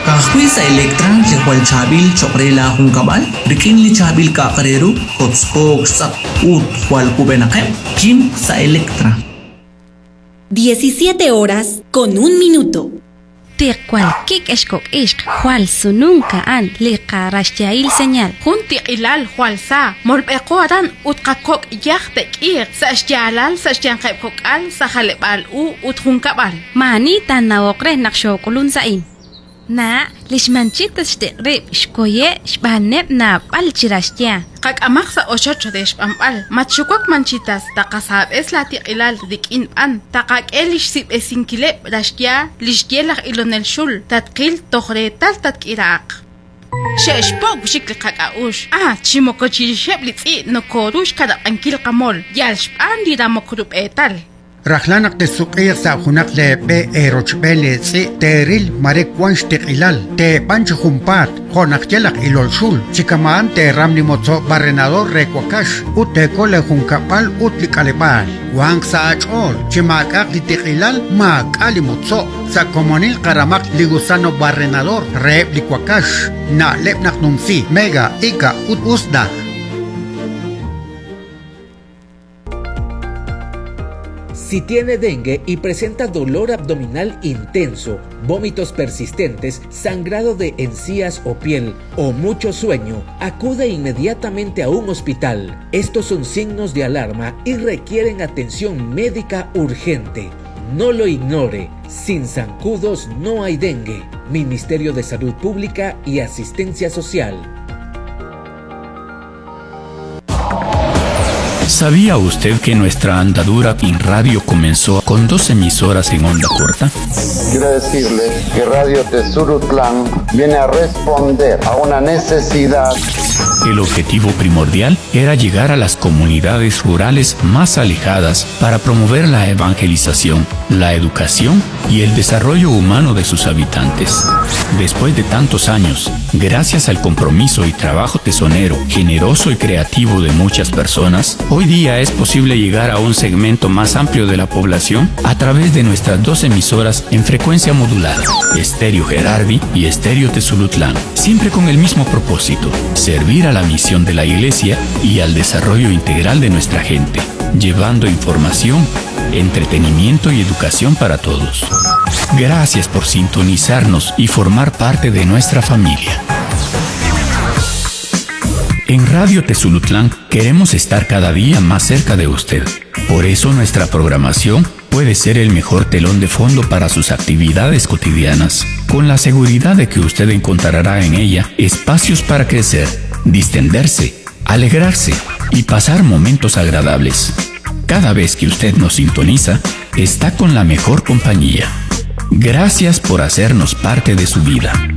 Kahoy sa Electra, likwal chabil, chokrela akong kabal, rikin li chabil kakareru, kotskog, sat, ut, hual kubenakep, kim sa Electra. 17 horas con 1 minuto. Tikwal kik eshkok ishk, hual sununka an, liqa rashyail señal. Junti ilal hual sa, molbeko adan utkakok yahtek ir, sa ashyalal, sa ashyankep al, sa halebal ut hunkabal. Mani tan na okre nakshokulun sain. Na, lishmanchitas tiqrib, shkoye, shbanep na palchirashya. Kak amak sa ochocho de shpampal, machukwak manchitas, takasab es latik ilal dikin an, takak elish sip esinkilep, rashya, lishgyelak ilonel shul, tatkil tohretal tatkiraak. Sheshpok shikli kakaush. Chimoko chirishep litzi no korush kada ankil kamol, yalshpan dira mokrup etal. Rahlanak de suqir sa hunak le be erochbele si teril marek wanshtik ilal te pancho humpat honak jelak ilol shul chikamaan te ramni mozo barrenador rekwakash ut te kole hunkapal ut likalebal wang sa achol chimakak litik ilal makali mozo sa komonil karamak ligusano barrenador rep likwakash na lepnak numsi mega ika ut usda. Si tiene dengue y presenta dolor abdominal intenso, vómitos persistentes, sangrado de encías o piel o mucho sueño, acude inmediatamente a un hospital. Estos son signos de alarma y requieren atención médica urgente. No lo ignore. Sin zancudos no hay dengue. Ministerio de Salud Pública y Asistencia Social. ¿Sabía usted que nuestra andadura en radio comenzó con 2 emisoras en onda corta? Quiero decirles que Radio Tezulutlán viene a responder a una necesidad. El objetivo primordial era llegar a las comunidades rurales más alejadas para promover la evangelización, la educación y el desarrollo humano de sus habitantes. Después de tantos años, gracias al compromiso y trabajo tesonero, generoso y creativo de muchas personas, hoy día es posible llegar a un segmento más amplio de la población a través de nuestras 2 emisoras en frecuencia modulada, Estéreo Gerardi y Estéreo Tezulutlán, siempre con el mismo propósito: servir a la misión de la Iglesia y al desarrollo integral de nuestra gente, llevando información, entretenimiento y educación para todos. Gracias por sintonizarnos y formar parte de nuestra familia. En Radio Tezulutlán queremos estar cada día más cerca de usted. Por eso nuestra programación puede ser el mejor telón de fondo para sus actividades cotidianas, con la seguridad de que usted encontrará en ella espacios para crecer, distenderse, alegrarse y pasar momentos agradables. Cada vez que usted nos sintoniza, está con la mejor compañía. Gracias por hacernos parte de su vida.